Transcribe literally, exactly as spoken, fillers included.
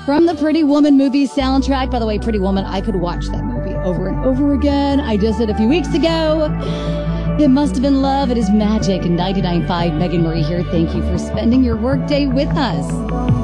From the Pretty Woman movie soundtrack. By the way, Pretty Woman, I could watch that movie over and over again. I just did a few weeks ago. It must have been love. It is magic. ninety-nine point five, Megan Marie here. Thank you for spending your workday with us.